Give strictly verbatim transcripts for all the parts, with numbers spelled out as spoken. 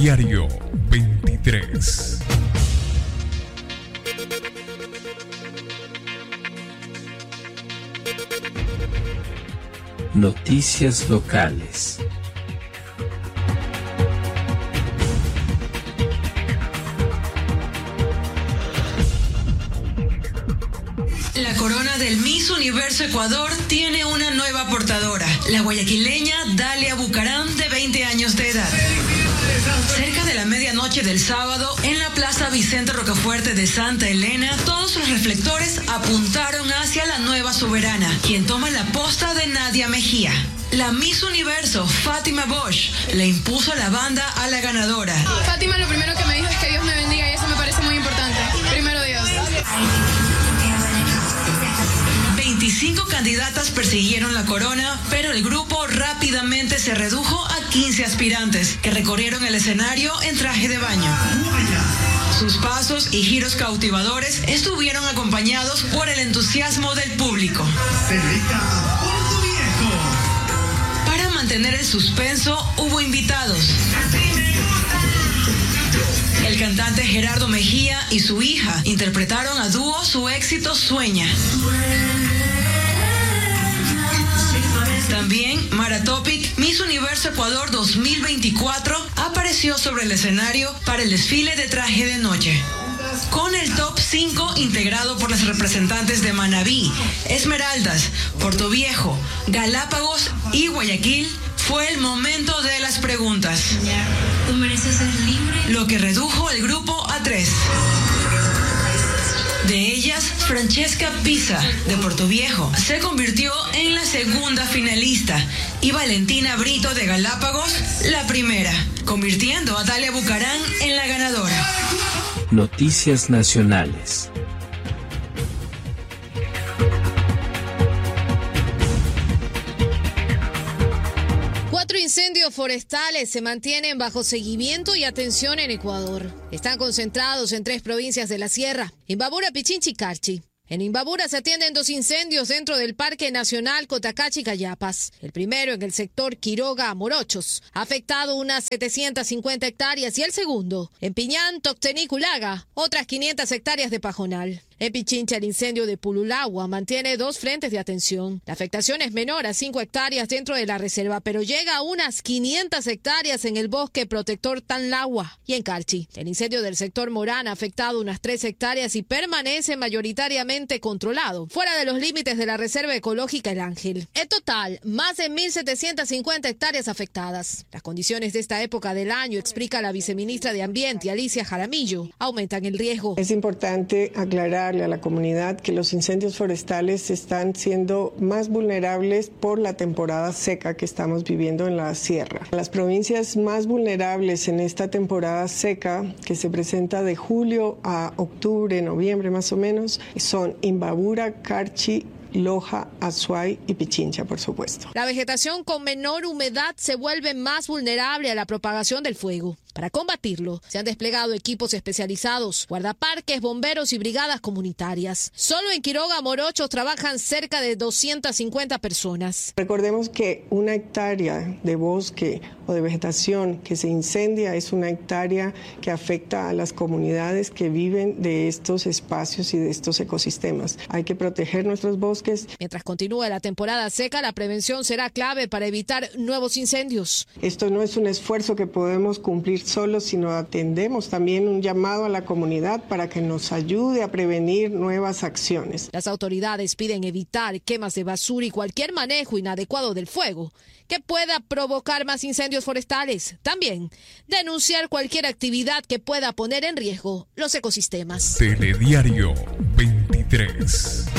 Telediario veintitrés. Noticias locales. La corona del Miss Universo Ecuador tiene una nueva portadora, la guayaquileña Dalia Bucarán, de veinte años de edad. Cerca de la medianoche del sábado, en la Plaza Vicente Rocafuerte de Santa Elena, todos los reflectores apuntaron hacia la nueva soberana, quien toma la posta de Nadia Mejía. La Miss Universo, Fátima Bosch, le impuso la banda a la ganadora. Fátima lo primero que me dijo es que Dios me bendiga y eso me parece muy importante. Primero Dios. veinticinco candidatas persiguieron la corona, pero el grupo rápidamente se redujo a quince aspirantes que recorrieron el escenario en traje de baño. Sus pasos y giros cautivadores estuvieron acompañados por el entusiasmo del público. Para mantener el suspenso, hubo invitados. El cantante Gerardo Mejía y su hija interpretaron a dúo su éxito Sueña. También Mara Topic, Miss Universo Ecuador dos mil veinticuatro, apareció sobre el escenario para el desfile de traje de noche. Con el top cinco integrado por las representantes de Manabí, Esmeraldas, Portoviejo, Galápagos y Guayaquil, fue el momento de las preguntas. Tú mereces ser libre. Lo que redujo el grupo a tres. De ellas, Francesca Pisa, de Portoviejo, se convirtió en la segunda finalista y Valentina Brito, de Galápagos, la primera, convirtiendo a Dalia Bucarán en la ganadora. Noticias nacionales. Cuatro incendios forestales se mantienen bajo seguimiento y atención en Ecuador. Están concentrados en tres provincias de la sierra: Imbabura, Pichincha y Carchi. En Imbabura se atienden dos incendios dentro del Parque Nacional Cotacachi Cayapas. El primero en el sector Quiroga, Morochos, ha afectado unas setecientas cincuenta hectáreas, y el segundo en Piñán, Toctení, Culaga, otras quinientas hectáreas de pajonal. En Pichincha, el incendio de Pululagua mantiene dos frentes de atención. La afectación es menor a cinco hectáreas dentro de la reserva, pero llega a unas quinientas hectáreas en el bosque protector Tanlagua. Y en Carchi, el incendio del sector Morán ha afectado unas tres hectáreas y permanece mayoritariamente controlado, fuera de los límites de la Reserva Ecológica El Ángel. En total, más de mil setecientas cincuenta hectáreas afectadas. Las condiciones de esta época del año, explica la viceministra de Ambiente, Alicia Jaramillo, aumentan el riesgo. Es importante aclarar a la comunidad que los incendios forestales están siendo más vulnerables por la temporada seca que estamos viviendo en la sierra. Las provincias más vulnerables en esta temporada seca, que se presenta de julio a octubre, noviembre más o menos, son Imbabura, Carchi, Loja, Azuay y Pichincha, por supuesto. La vegetación con menor humedad se vuelve más vulnerable a la propagación del fuego. Para combatirlo, se han desplegado equipos especializados, guardaparques, bomberos y brigadas comunitarias. Solo en Quiroga, Morochos, trabajan cerca de doscientas cincuenta personas. Recordemos que una hectárea de bosque o de vegetación que se incendia es una hectárea que afecta a las comunidades que viven de estos espacios y de estos ecosistemas. Hay que proteger nuestros bosques. Mientras continúe la temporada seca, la prevención será clave para evitar nuevos incendios. Esto no es un esfuerzo que podemos cumplir solo, sino atendemos también un llamado a la comunidad para que nos ayude a prevenir nuevas acciones. Las autoridades piden evitar quemas de basura y cualquier manejo inadecuado del fuego que pueda provocar más incendios forestales. También denunciar cualquier actividad que pueda poner en riesgo los ecosistemas. Telediario veintitrés.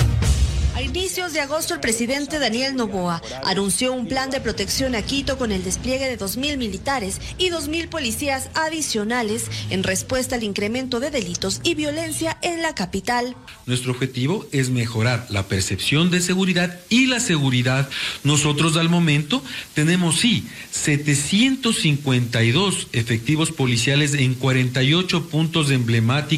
A inicios de agosto, el presidente Daniel Noboa anunció un plan de protección a Quito con el despliegue de dos mil militares y dos mil policías adicionales en respuesta al incremento de delitos y violencia en la capital. Nuestro objetivo es mejorar la percepción de seguridad y la seguridad. Nosotros al momento tenemos, sí, setecientos cincuenta y dos efectivos policiales en cuarenta y ocho puntos emblemáticos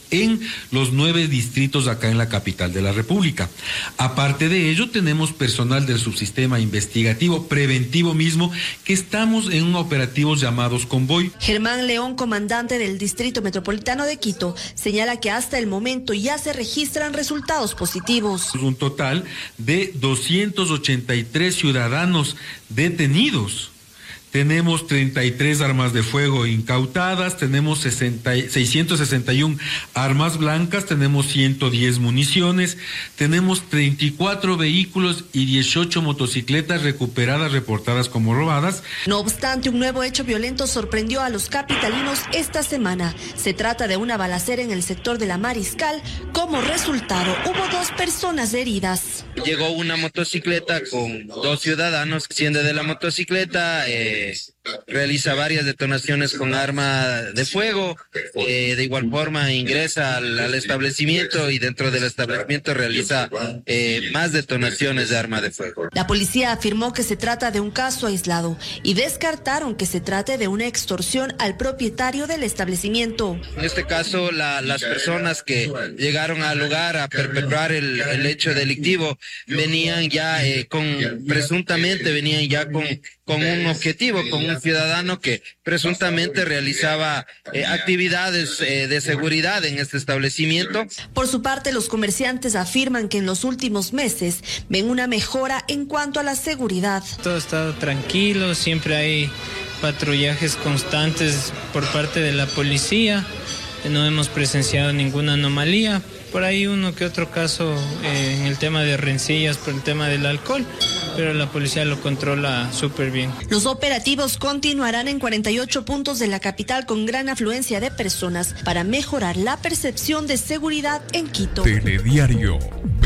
en los nueve distritos acá en la capital de la República. Aparte de ello, tenemos personal del subsistema investigativo preventivo mismo que estamos en un operativo llamados Convoy. Germán León, comandante del Distrito Metropolitano de Quito, señala que hasta el momento ya se registran resultados positivos. Un total de doscientos ochenta y tres ciudadanos detenidos. Tenemos treinta y tres armas de fuego incautadas, tenemos sesenta, seiscientas sesenta y una armas blancas, tenemos ciento diez municiones, tenemos treinta y cuatro vehículos y dieciocho motocicletas recuperadas, reportadas como robadas. No obstante, un nuevo hecho violento sorprendió a los capitalinos esta semana. Se trata de una balacera en el sector de la Mariscal. Como resultado, hubo dos personas heridas. Llegó una motocicleta con dos ciudadanos, siendo de la motocicleta, eh, realiza varias detonaciones con arma de fuego, eh, de igual forma ingresa al, al establecimiento y dentro del establecimiento realiza eh, más detonaciones de arma de fuego. La policía afirmó que se trata de un caso aislado y descartaron que se trate de una extorsión al propietario del establecimiento. En este caso, la, las personas que llegaron al lugar a perpetrar el, el hecho delictivo venían ya eh, con, presuntamente venían ya con, con un objetivo, con un ciudadano que presuntamente realizaba eh, actividades eh, de seguridad en este establecimiento. Por su parte, los comerciantes afirman que en los últimos meses ven una mejora en cuanto a la seguridad. Todo ha estado tranquilo, siempre hay patrullajes constantes por parte de la policía, no hemos presenciado ninguna anomalía. Por ahí uno que otro caso eh, en el tema de rencillas por el tema del alcohol, pero la policía lo controla súper bien. Los operativos continuarán en cuarenta y ocho puntos de la capital con gran afluencia de personas para mejorar la percepción de seguridad en Quito. Telediario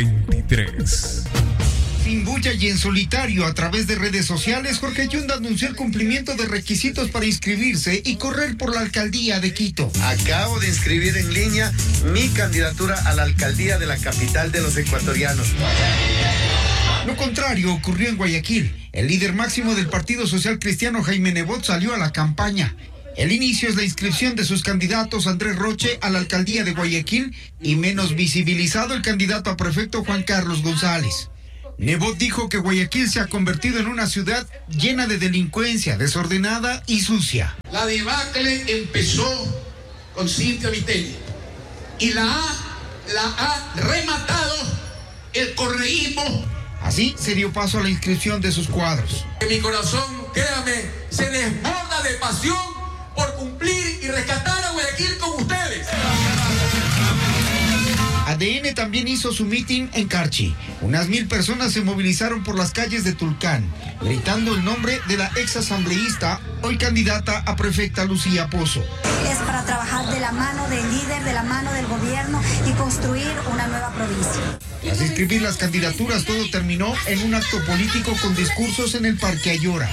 veintitrés. Sin bulla y en solitario a través de redes sociales, Jorge Yunda anunció el cumplimiento de requisitos para inscribirse y correr por la alcaldía de Quito. Acabo de inscribir en línea mi candidatura a la alcaldía de la capital de los ecuatorianos. Lo contrario ocurrió en Guayaquil. El líder máximo del Partido Social Cristiano, Jaime Nebot, salió a la campaña. El inicio es la inscripción de sus candidatos Andrés Roche a la alcaldía de Guayaquil y menos visibilizado el candidato a prefecto Juan Carlos González. Nebot dijo que Guayaquil se ha convertido en una ciudad llena de delincuencia, desordenada y sucia. La debacle empezó con Cintia Viteri y la ha, la ha rematado el correísmo. Así se dio paso a la inscripción de sus cuadros. Mi corazón, créame, se desborda de pasión por cumplir y rescatar a Guayaquil con ustedes. A D N también hizo su mitin en Carchi. Unas mil personas se movilizaron por las calles de Tulcán, gritando el nombre de la ex asambleísta, hoy candidata a prefecta Lucía Pozo. Es para trabajar de la mano del líder, de la mano del gobierno y construir una nueva provincia. Tras inscribir las candidaturas, todo terminó en un acto político con discursos en el Parque Ayora.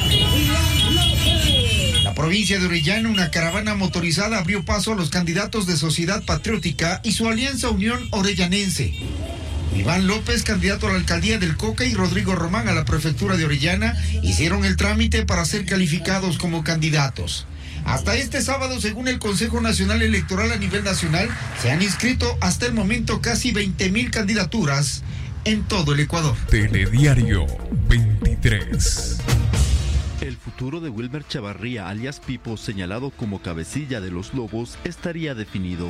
La provincia de Orellana, una caravana motorizada abrió paso a los candidatos de Sociedad Patriótica y su alianza Unión Orellanense. Iván López, candidato a la alcaldía del Coca, y Rodrigo Román a la prefectura de Orellana hicieron el trámite para ser calificados como candidatos. Hasta este sábado, según el Consejo Nacional Electoral a nivel nacional, se han inscrito hasta el momento casi veinte mil candidaturas en todo el Ecuador. Telediario veintitrés. El futuro de Wilmer Chavarría, alias Pipo, señalado como cabecilla de los Lobos, estaría definido.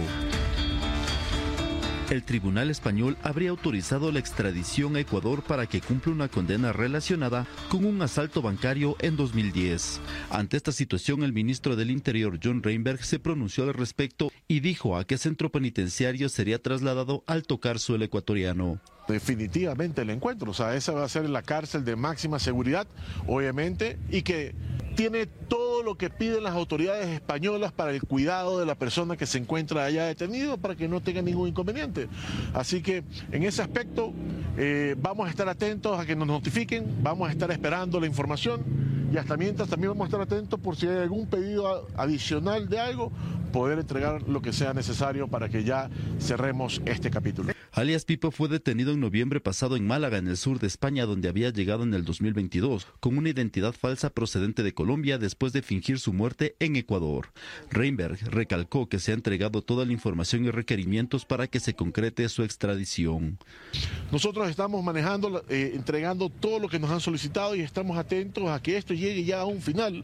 El tribunal español habría autorizado la extradición a Ecuador para que cumpla una condena relacionada con un asalto bancario en dos mil diez. Ante esta situación, el ministro del Interior, John Reinberg, se pronunció al respecto y dijo a qué centro penitenciario sería trasladado al tocar suelo ecuatoriano. Definitivamente el encuentro, o sea, esa va a ser la cárcel de máxima seguridad, obviamente, y que tiene todo lo que piden las autoridades españolas para el cuidado de la persona que se encuentra allá detenido, para que no tenga ningún inconveniente. Así que en ese aspecto eh, vamos a estar atentos a que nos notifiquen, vamos a estar esperando la información y hasta mientras también vamos a estar atentos por si hay algún pedido adicional de algo, poder entregar lo que sea necesario para que ya cerremos este capítulo. Alias Pipo fue detenido en noviembre pasado en Málaga, en el sur de España, donde había llegado en el dos mil veintidós, con una identidad falsa procedente de Colombia después de fingir su muerte en Ecuador. Reinberg recalcó que se ha entregado toda la información y requerimientos para que se concrete su extradición. Nosotros estamos manejando, eh, entregando todo lo que nos han solicitado y estamos atentos a que esto llegue ya a un final.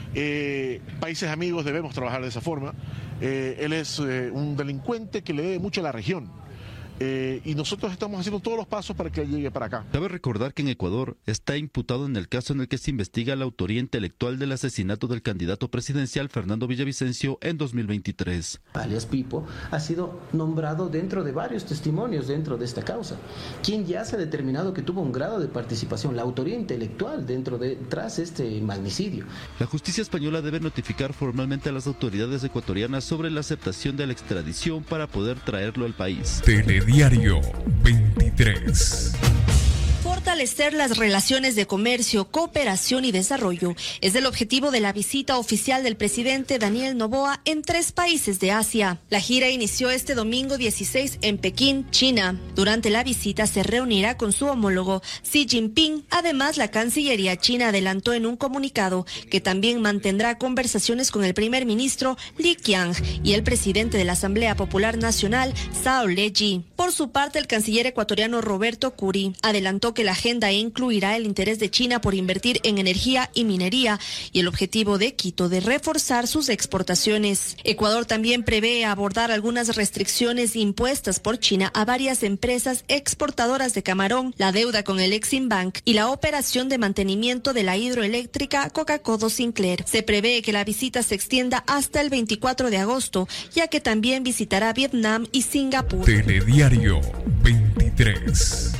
Eh, países amigos debemos trabajar de esa forma. Eh, él es eh, un delincuente que le debe mucho a la región. Eh, y nosotros estamos haciendo todos los pasos para que llegue para acá. Cabe recordar que en Ecuador está imputado en el caso en el que se investiga la autoría intelectual del asesinato del candidato presidencial Fernando Villavicencio en dos mil veintitrés. Alias Pipo ha sido nombrado dentro de varios testimonios dentro de esta causa, quien ya se ha determinado que tuvo un grado de participación, la autoría intelectual dentro de tras este magnicidio. La justicia española debe notificar formalmente a las autoridades ecuatorianas sobre la aceptación de la extradición para poder traerlo al país. Telediario veintitrés. Fortalecer las relaciones de comercio, cooperación y desarrollo es el objetivo de la visita oficial del presidente Daniel Noboa en tres países de Asia. La gira inició este domingo dieciséis en Pekín, China. Durante la visita se reunirá con su homólogo Xi Jinping. Además, la Cancillería china adelantó en un comunicado que también mantendrá conversaciones con el primer ministro Li Qiang y el presidente de la Asamblea Popular Nacional, Zhao Leji. Por su parte, el canciller ecuatoriano Roberto Curi adelantó que la agenda incluirá el interés de China por invertir en energía y minería y el objetivo de Quito de reforzar sus exportaciones. Ecuador también prevé abordar algunas restricciones impuestas por China a varias empresas exportadoras de camarón, la deuda con el Exim Bank y la operación de mantenimiento de la hidroeléctrica Coca-Cola Sinclair. Se prevé que la visita se extienda hasta el veinticuatro de agosto, ya que también visitará Vietnam y Singapur. Telediario veintitrés.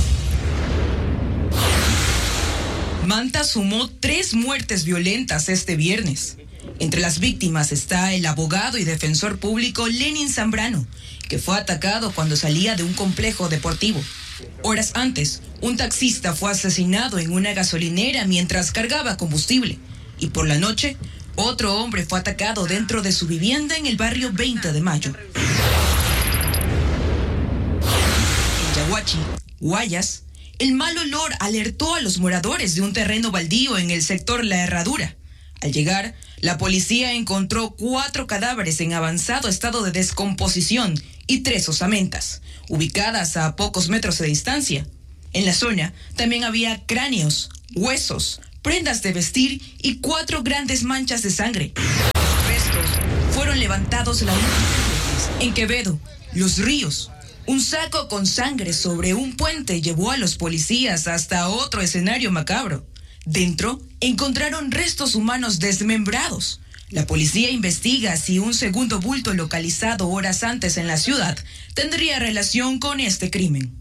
Manta sumó tres muertes violentas este viernes. Entre las víctimas está el abogado y defensor público Lenin Zambrano, que fue atacado cuando salía de un complejo deportivo. Horas antes, un taxista fue asesinado en una gasolinera mientras cargaba combustible. Y por la noche, otro hombre fue atacado dentro de su vivienda en el barrio veinte de mayo. En Yaguachi, Guayas, el mal olor alertó a los moradores de un terreno baldío en el sector La Herradura. Al llegar, la policía encontró cuatro cadáveres en avanzado estado de descomposición y tres osamentas, ubicadas a pocos metros de distancia. En la zona también había cráneos, huesos, prendas de vestir y cuatro grandes manchas de sangre. Los restos fueron levantados la última vez en Quevedo, Los Ríos. Un saco con sangre sobre un puente llevó a los policías hasta otro escenario macabro. Dentro encontraron restos humanos desmembrados. La policía investiga si un segundo bulto localizado horas antes en la ciudad tendría relación con este crimen.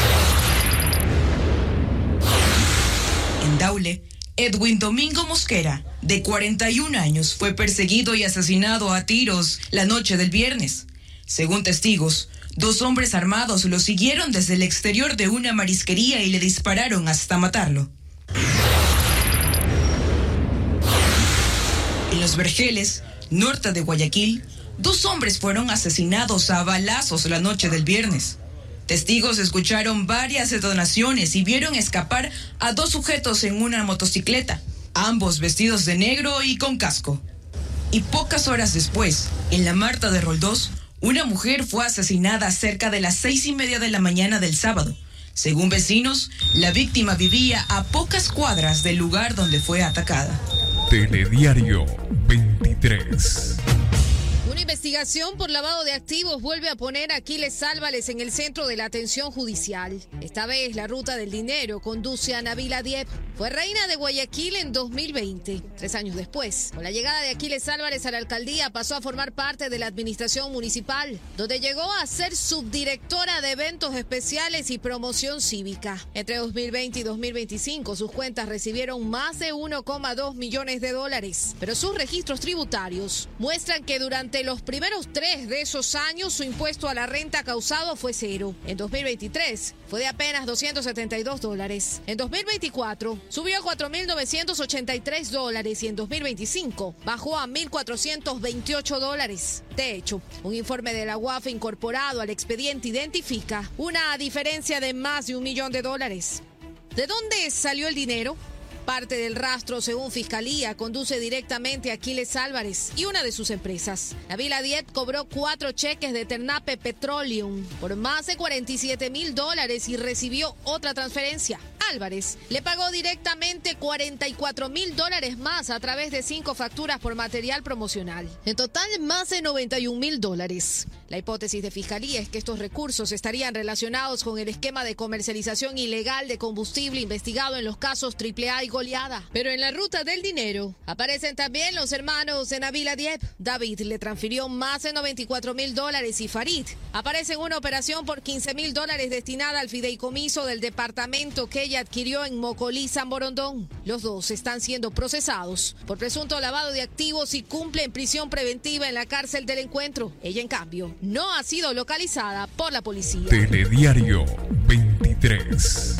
En Daule, Edwin Domingo Mosquera, de cuarenta y un años, fue perseguido y asesinado a tiros la noche del viernes. Según testigos, dos hombres armados lo siguieron desde el exterior de una marisquería y le dispararon hasta matarlo. En Los Vergeles, norte de Guayaquil, dos hombres fueron asesinados a balazos la noche del viernes. Testigos escucharon varias detonaciones y vieron escapar a dos sujetos en una motocicleta, ambos vestidos de negro y con casco. Y pocas horas después, en la Marta de Roldós, una mujer fue asesinada cerca de las seis y media de la mañana del sábado. Según vecinos, la víctima vivía a pocas cuadras del lugar donde fue atacada. Telediario veintitrés. Una investigación por lavado de activos vuelve a poner a Aquiles Álvarez en el centro de la atención judicial. Esta vez la ruta del dinero conduce a Nabila Diep. Fue reina de Guayaquil en dos mil veinte. Tres años después, con la llegada de Aquiles Álvarez a la alcaldía, pasó a formar parte de la administración municipal, donde llegó a ser subdirectora de eventos especiales y promoción cívica. Entre dos mil veinte y dos mil veinticinco, sus cuentas recibieron más de uno coma dos millones de dólares. Pero sus registros tributarios muestran que durante los primeros tres de esos años, su impuesto a la renta causado fue cero. En dos mil veintitrés fue de apenas doscientos setenta y dos dólares. En dos mil veinticuatro subió a cuatro mil novecientos ochenta y tres dólares y en dos mil veinticinco bajó a mil cuatrocientos veintiocho dólares. De hecho, un informe de la U A F incorporado al expediente identifica una diferencia de más de un millón de dólares. ¿De dónde salió el dinero? Parte del rastro, según Fiscalía, conduce directamente a Aquiles Álvarez y una de sus empresas. Nabila Diep cobró cuatro cheques de Ternape Petroleum por más de cuarenta y siete mil dólares y recibió otra transferencia. Álvarez le pagó directamente cuarenta y cuatro mil dólares más a través de cinco facturas por material promocional. En total, más de noventa y un mil dólares. La hipótesis de Fiscalía es que estos recursos estarían relacionados con el esquema de comercialización ilegal de combustible investigado en los casos Triple A y Goleada. Pero en la ruta del dinero aparecen también los hermanos de Nabila Diep. David le transfirió más de noventa y cuatro mil dólares y Farid aparece en una operación por quince mil dólares destinada al fideicomiso del departamento que ella adquirió en Mocolí, San Borondón. Los dos están siendo procesados por presunto lavado de activos y cumplen prisión preventiva en la cárcel del Encuentro. Ella, en cambio, no ha sido localizada por la policía. Telediario veintitrés.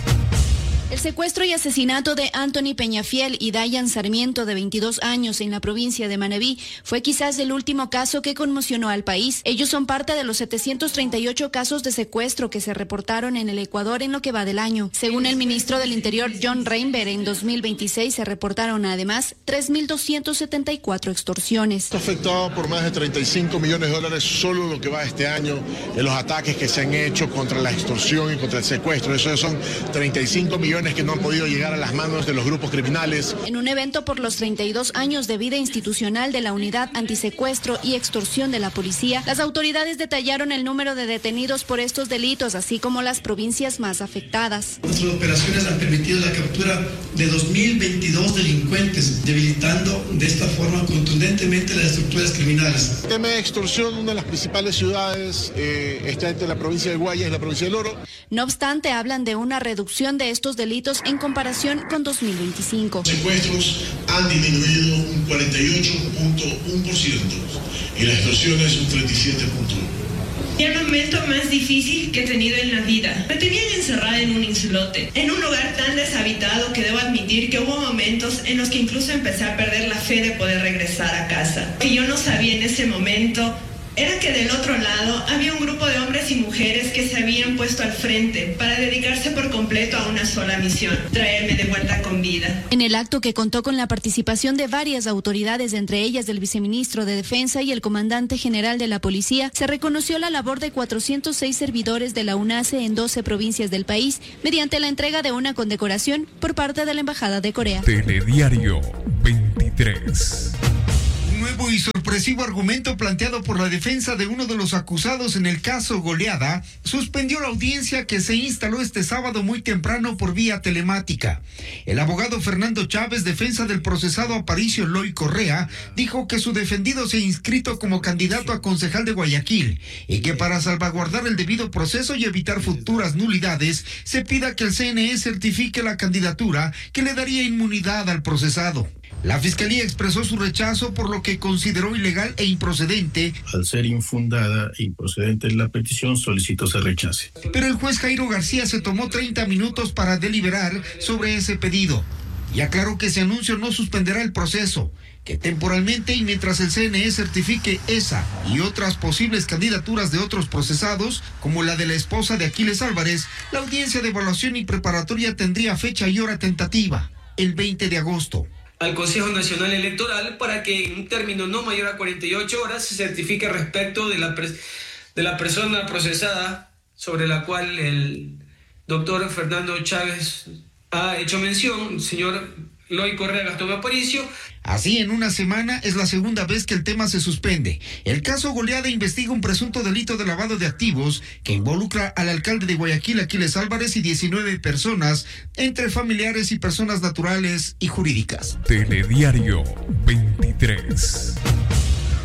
El secuestro y asesinato de Anthony Peñafiel y Dayan Sarmiento, de veintidós años, en la provincia de Manabí, fue quizás el último caso que conmocionó al país. Ellos son parte de los setecientos treinta y ocho casos de secuestro que se reportaron en el Ecuador en lo que va del año. Según el ministro del Interior, John Reinberg, en dos mil veintiséis se reportaron además tres mil doscientas setenta y cuatro extorsiones. Está afectado por más de treinta y cinco millones de dólares solo lo que va este año en los ataques que se han hecho contra la extorsión y contra el secuestro. Eso son treinta y cinco millones que no han podido llegar a las manos de los grupos criminales. En un evento por los treinta y dos años de vida institucional de la Unidad Antisecuestro y Extorsión de la Policía, las autoridades detallaron el número de detenidos por estos delitos, así como las provincias más afectadas. Nuestras operaciones han permitido la captura de dos mil veintidós delincuentes, debilitando de esta forma contundentemente las estructuras criminales. El tema de extorsión, una de las principales ciudades eh, está entre la provincia de Guayas y la provincia del Oro. No obstante, hablan de una reducción de estos delitos en comparación con dos mil veinticinco. Los secuestros han disminuido un cuarenta y ocho punto uno por ciento y las extorsiones un treinta y siete punto uno por ciento. El momento más difícil que he tenido en la vida. Me tenían encerrada en un islote, en un lugar tan deshabitado que debo admitir que hubo momentos en los que incluso empecé a perder la fe de poder regresar a casa. Que yo no sabía en ese momento era que del otro lado había un grupo de hombres y mujeres que se habían puesto al frente para dedicarse por completo a una sola misión: traerme de vuelta con vida. En el acto, que contó con la participación de varias autoridades, entre ellas del viceministro de Defensa y el comandante general de la Policía, se reconoció la labor de cuatrocientos seis servidores de la UNACE en doce provincias del país mediante la entrega de una condecoración por parte de la Embajada de Corea. Telediario veintitrés. Nuevo y sorpresivo argumento planteado por la defensa de uno de los acusados en el caso Goleada suspendió la audiencia que se instaló este sábado muy temprano por vía telemática. El abogado Fernando Chávez, defensa del procesado Aparicio Loy Correa, dijo que su defendido se ha inscrito como candidato a concejal de Guayaquil y que para salvaguardar el debido proceso y evitar futuras nulidades se pida que el C N E certifique la candidatura que le daría inmunidad al procesado. La Fiscalía expresó su rechazo por lo que consideró ilegal e improcedente. Al ser infundada e improcedente la petición, solicito se rechace. Pero el juez Jairo García se tomó treinta minutos para deliberar sobre ese pedido y aclaró que ese anuncio no suspenderá el proceso, que temporalmente y mientras el C N E certifique esa y otras posibles candidaturas de otros procesados, como la de la esposa de Aquiles Álvarez, la audiencia de evaluación y preparatoria tendría fecha y hora tentativa, el veinte de agosto. Al Consejo Nacional Electoral para que en un término no mayor a cuarenta y ocho horas se certifique respecto de la, de la persona procesada sobre la cual el doctor Fernando Chávez ha hecho mención, señor Loy Correa Gastón Aparicio. Así, en una semana es la segunda vez que el tema se suspende. El caso Goleada investiga un presunto delito de lavado de activos que involucra al alcalde de Guayaquil, Aquiles Álvarez, y diecinueve personas, entre familiares y personas naturales y jurídicas. Telediario veintitrés.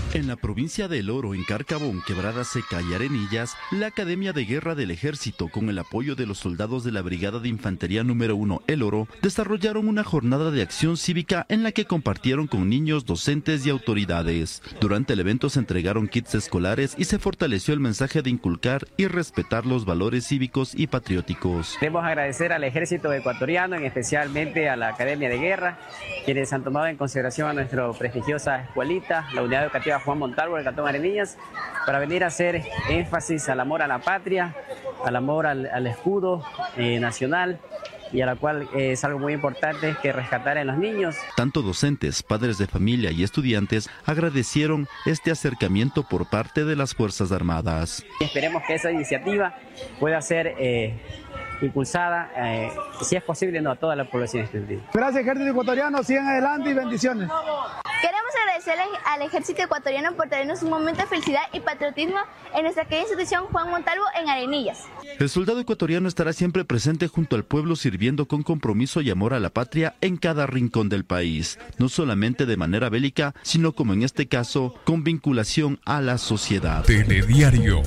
En la provincia de El Oro, en Carcabón, Quebrada Seca y Arenillas, la Academia de Guerra del Ejército, con el apoyo de los soldados de la Brigada de Infantería número uno El Oro, desarrollaron una jornada de acción cívica en la que compartieron con niños, docentes y autoridades. Durante el evento se entregaron kits escolares y se fortaleció el mensaje de inculcar y respetar los valores cívicos y patrióticos. Queremos agradecer al Ejército ecuatoriano, en especialmente a la Academia de Guerra, quienes han tomado en consideración a nuestra prestigiosa escuelita, la Unidad Educativa Juan Montalvo del Cantón Arenillas, para venir a hacer énfasis al amor a la patria, al amor al, al escudo eh, nacional, y a la cual eh, es algo muy importante que rescatar en los niños. Tanto docentes, padres de familia y estudiantes agradecieron este acercamiento por parte de las Fuerzas Armadas. Y esperemos que esa iniciativa pueda ser eh, impulsada, eh, si es posible, no a toda la población estudiantil. Gracias, Ejército Ecuatoriano, sigan adelante y bendiciones. Queremos agradecer al Ejército Ecuatoriano por traernos un momento de felicidad y patriotismo en nuestra querida institución Juan Montalvo en Arenillas. El soldado ecuatoriano estará siempre presente junto al pueblo, sirviendo con compromiso y amor a la patria en cada rincón del país, no solamente de manera bélica, sino como en este caso, con vinculación a la sociedad. Telediario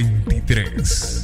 veintitrés.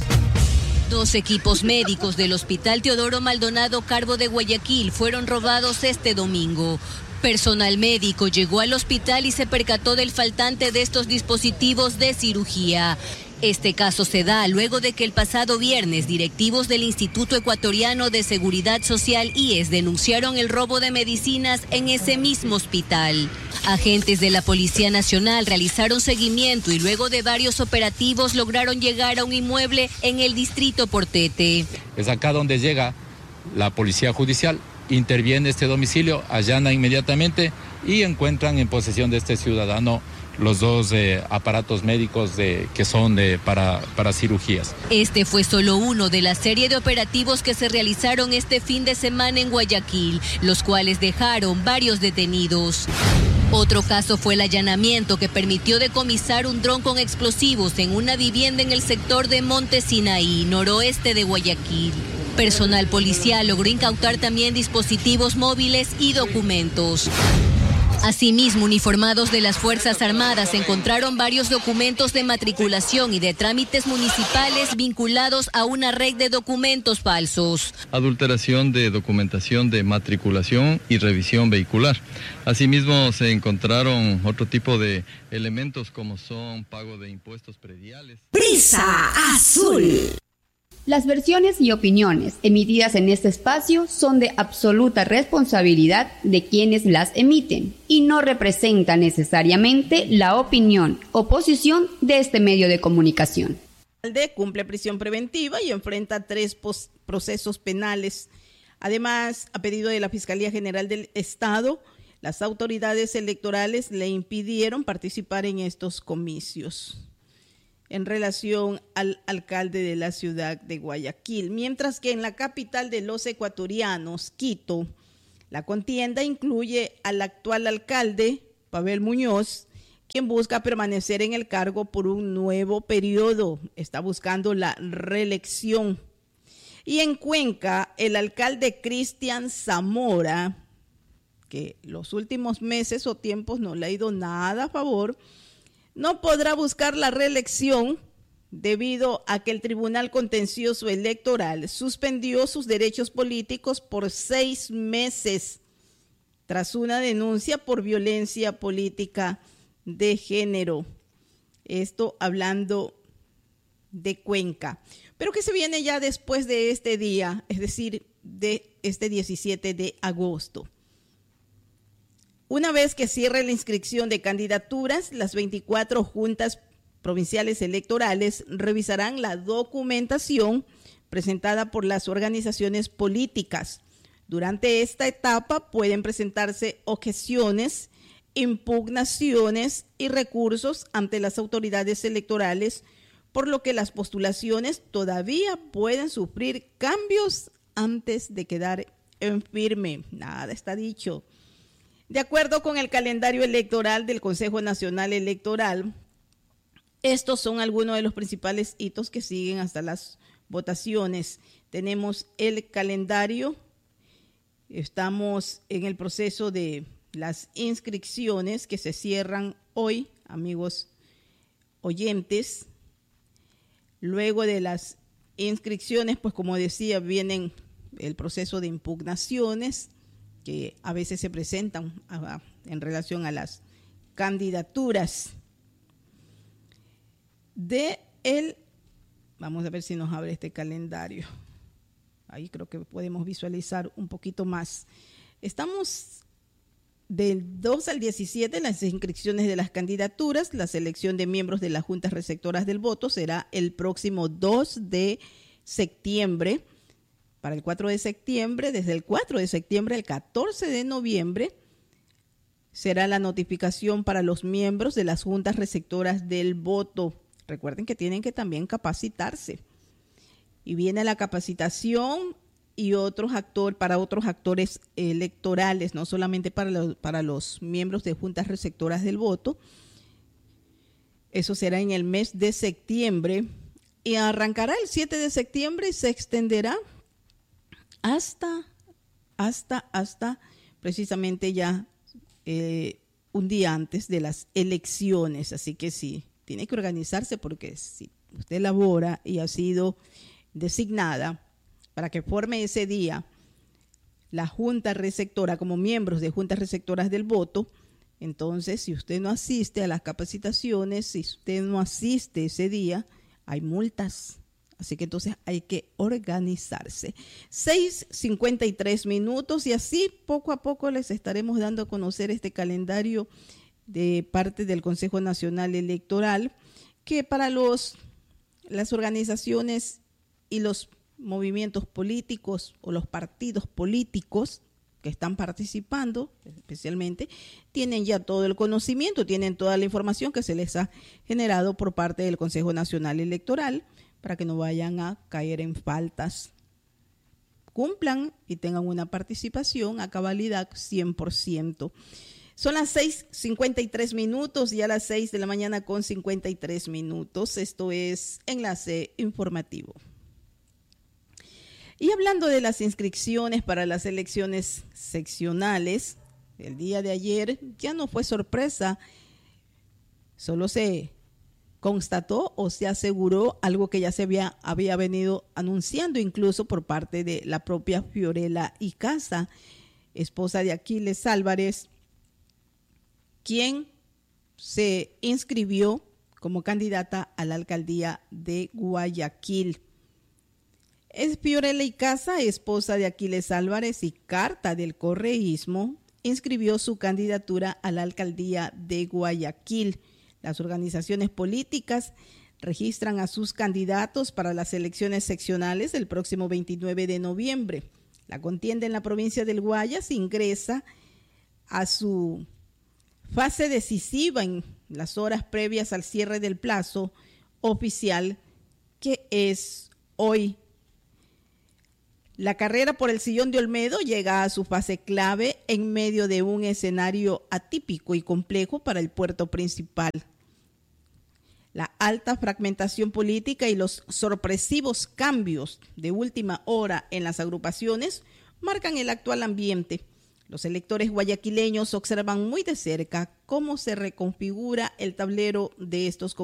Dos equipos médicos del Hospital Teodoro Maldonado Carbo de Guayaquil fueron robados este domingo. Personal médico llegó al hospital y se percató del faltante de estos dispositivos de cirugía. Este caso se da luego de que el pasado viernes directivos del Instituto Ecuatoriano de Seguridad Social I E S denunciaron el robo de medicinas en ese mismo hospital. Agentes de la Policía Nacional realizaron seguimiento y luego de varios operativos lograron llegar a un inmueble en el distrito Portete. Es acá donde llega la Policía Judicial, interviene este domicilio, allana inmediatamente y encuentran en posesión de este ciudadano los dos eh, aparatos médicos de, que son de, para, para cirugías. Este fue solo uno de la serie de operativos que se realizaron este fin de semana en Guayaquil, los cuales dejaron varios detenidos. Otro caso fue el allanamiento que permitió decomisar un dron con explosivos en una vivienda en el sector de Monte Sinaí, noroeste de Guayaquil. Personal policial logró incautar también dispositivos móviles y documentos. Asimismo, uniformados de las Fuerzas Armadas encontraron varios documentos de matriculación y de trámites municipales vinculados a una red de documentos falsos. Adulteración de documentación de matriculación y revisión vehicular. Asimismo, se encontraron otro tipo de elementos como son pago de impuestos prediales. Brisa Azul. Las versiones y opiniones emitidas en este espacio son de absoluta responsabilidad de quienes las emiten y no representan necesariamente la opinión o posición de este medio de comunicación. El alcalde cumple prisión preventiva y enfrenta tres procesos penales. Además, a pedido de la Fiscalía General del Estado, las autoridades electorales le impidieron participar en estos comicios en relación al alcalde de la ciudad de Guayaquil. Mientras que en la capital de los ecuatorianos, Quito, la contienda incluye al actual alcalde, Pavel Muñoz, quien busca permanecer en el cargo por un nuevo periodo, está buscando la reelección. Y en Cuenca, el alcalde Cristian Zamora, que los últimos meses o tiempos no le ha ido nada a favor, no podrá buscar la reelección debido a que el Tribunal Contencioso Electoral suspendió sus derechos políticos por seis meses tras una denuncia por violencia política de género. Esto hablando de Cuenca. Pero ¿qué se viene ya después de este día, es decir, de este diecisiete de agosto? Una vez que cierre la inscripción de candidaturas, las veinticuatro juntas provinciales electorales revisarán la documentación presentada por las organizaciones políticas. Durante esta etapa pueden presentarse objeciones, impugnaciones y recursos ante las autoridades electorales, por lo que las postulaciones todavía pueden sufrir cambios antes de quedar en firme. Nada está dicho. De acuerdo con el calendario electoral del Consejo Nacional Electoral, estos son algunos de los principales hitos que siguen hasta las votaciones. Tenemos el calendario, estamos en el proceso de, las inscripciones que se cierran hoy, amigos oyentes. Luego de las inscripciones, pues como decía, vienen el proceso de impugnaciones que a veces se presentan a, a, en relación a las candidaturas de el, vamos a ver si nos abre este calendario. Ahí creo que podemos visualizar un poquito más. Estamos del dos al diecisiete en las inscripciones de las candidaturas. La selección de miembros de las juntas receptoras del voto será el próximo dos de septiembre. Para el cuatro de septiembre, desde el cuatro de septiembre al catorce de noviembre, será la notificación para los miembros de las juntas receptoras del voto. Recuerden que tienen que también capacitarse. Y viene la capacitación y otros actores, para otros actores electorales, no solamente para los, para los miembros de juntas receptoras del voto. Eso será en el mes de septiembre y arrancará el siete de septiembre y se extenderá hasta, hasta, hasta precisamente ya eh, un día antes de las elecciones. Así que sí, tiene que organizarse porque si usted labora y ha sido designada para que forme ese día la junta receptora como miembros de juntas receptoras del voto, entonces si usted no asiste a las capacitaciones, si usted no asiste ese día, hay multas. Así que entonces hay que organizarse. seis cincuenta y tres minutos y así poco a poco les estaremos dando a conocer este calendario de parte del Consejo Nacional Electoral, que para los, las organizaciones y los movimientos políticos o los partidos políticos que están participando, especialmente, tienen ya todo el conocimiento, tienen toda la información que se les ha generado por parte del Consejo Nacional Electoral para que no vayan a caer en faltas. Cumplan y tengan una participación a cabalidad cien por ciento. Son las seis cincuenta y tres minutos y a las seis de la mañana con cincuenta y tres minutos. Esto es Enlace Informativo. Y hablando de las inscripciones para las elecciones seccionales, el día de ayer ya no fue sorpresa, solo se constató o se aseguró algo que ya se había, había venido anunciando incluso por parte de la propia Fiorella Icaza, esposa de Aquiles Álvarez, quien se inscribió como candidata a la alcaldía de Guayaquil. Es Fiorella Icaza, esposa de Aquiles Álvarez y carta del correísmo, inscribió su candidatura a la alcaldía de Guayaquil. Las organizaciones políticas registran a sus candidatos para las elecciones seccionales el próximo veintinueve de noviembre. La contienda en la provincia del Guayas ingresa a su fase decisiva en las horas previas al cierre del plazo oficial, que es hoy. La carrera por el sillón de Olmedo llega a su fase clave en medio de un escenario atípico y complejo para el puerto principal. La alta fragmentación política y los sorpresivos cambios de última hora en las agrupaciones marcan el actual ambiente. Los electores guayaquileños observan muy de cerca cómo se reconfigura el tablero de estos